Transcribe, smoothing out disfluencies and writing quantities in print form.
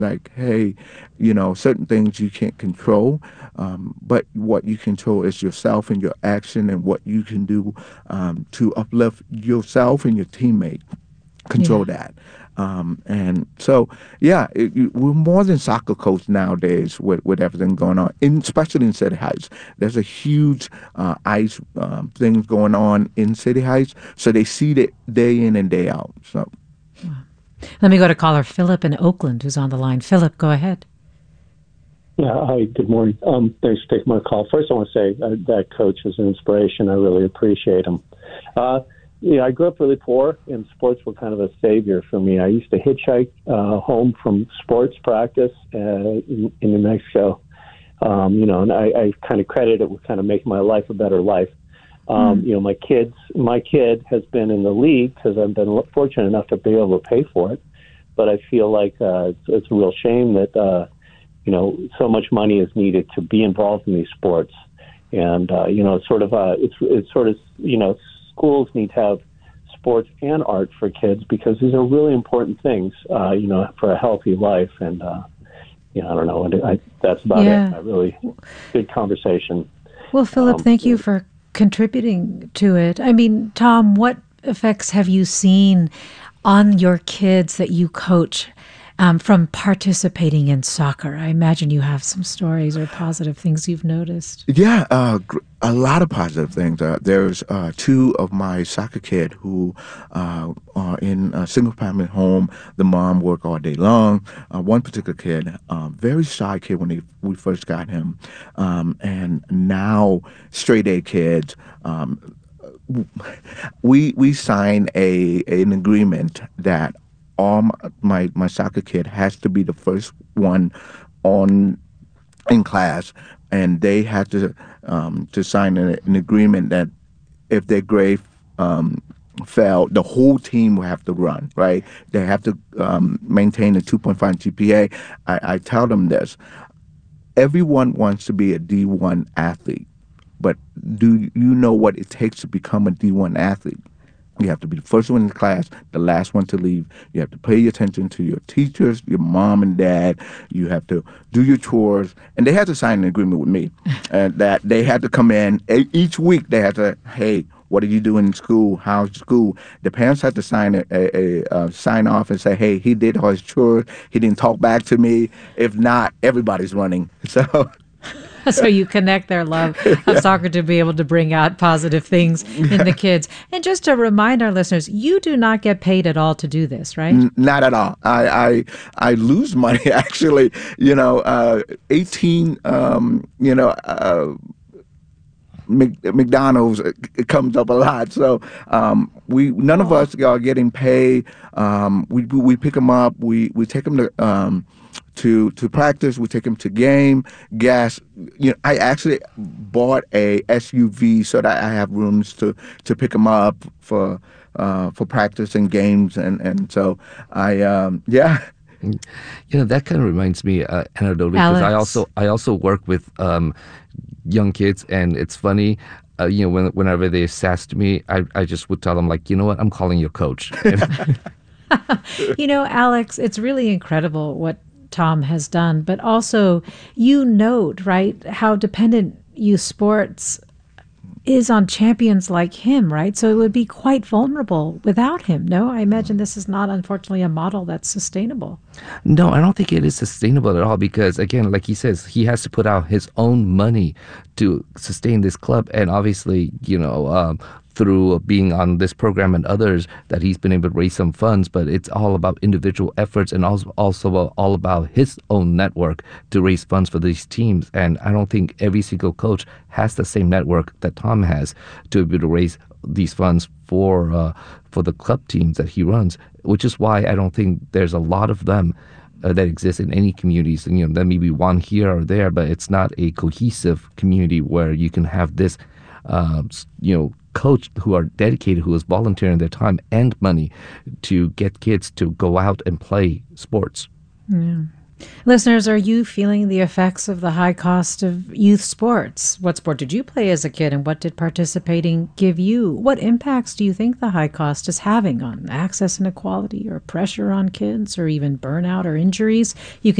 Like, hey, certain things you can't control, but what you control is yourself and your action and what you can do to uplift yourself and your teammate. Control Yeah. that. And so, yeah, we're more than soccer coach nowadays with everything going on, especially in City Heights. There's a huge ice things going on in City Heights, so they see it day in and day out. So, Let me go to caller Philip in Oakland, who's on the line. Philip, go ahead. Yeah, hi, good morning. Thanks for taking my call. First, I want to say that coach is an inspiration. I really appreciate him. I grew up really poor, and sports were kind of a savior for me. I used to hitchhike home from sports practice in New Mexico, and I kind of credit it with kind of making my life a better life. My kid has been in the league because I've been fortunate enough to be able to pay for it. But I feel like it's a real shame that so much money is needed to be involved in these sports, and schools need to have sports and art for kids because these are really important things, for a healthy life. And I don't know. That's about it. Yeah. I really good conversation. Well, Philip, thank you for contributing to it. I mean, Tom, what effects have you seen on your kids that you coach from participating in soccer? I imagine you have some stories or positive things you've noticed. yeah, a lot of positive things. There's two of my soccer kid who are in a single family home. The mom work all day long. One particular kid, very shy kid when we first got him, and now straight A kids. We signed an agreement that all my soccer kid has to be the first one on in class, and they had to sign an agreement that if their grade fell, the whole team will have to run. Right? They have to maintain a 2.5 GPA. I tell them this: everyone wants to be a D1 athlete, but do you know what it takes to become a D1 athlete? You have to be the first one in the class, the last one to leave. You have to pay attention to your teachers, your mom and dad. You have to do your chores. And they had to sign an agreement with me that they had to come in each week. They had to, hey, what are you doing in school? How's school? The parents had to sign sign off and say, hey, he did all his chores. He didn't talk back to me. If not, everybody's running. So So you connect their love of soccer to be able to bring out positive things in the kids. And just to remind our listeners, you do not get paid at all to do this, right? Not at all. I lose money actually. 18. McDonald's it comes up a lot, so we none of us are getting paid. We pick them up. We take them to practice. We take them to game. Gas. I actually bought a SUV so that I have rooms to pick them up for practice and games, and so yeah. That kind of reminds me, anecdotally, because I also work with young kids, and it's funny. Whenever they sassed me, I just would tell them, like, you know what, I'm calling your coach. Alex, it's really incredible what Tom has done, but also you note, right, how dependent youth sports is on champions like him, right? So it would be quite vulnerable without him. No, I imagine this is not, unfortunately, a model that's sustainable. No, I don't think it is sustainable at all because, again, like he says, he has to put out his own money to sustain this club. And obviously, through being on this program and others, that he's been able to raise some funds, but it's all about individual efforts and also all about his own network to raise funds for these teams. And I don't think every single coach has the same network that Tom has to be able to raise these funds for the club teams that he runs, which is why I don't think there's a lot of them that exist in any communities. And, there may be one here or there, but it's not a cohesive community where you can have this, coach who are dedicated, who is volunteering their time and money to get kids to go out and play sports. Yeah. Listeners, are you feeling the effects of the high cost of youth sports? What sport did you play as a kid, and what did participating give you? What impacts do you think the high cost is having on access inequality or pressure on kids or even burnout or injuries? You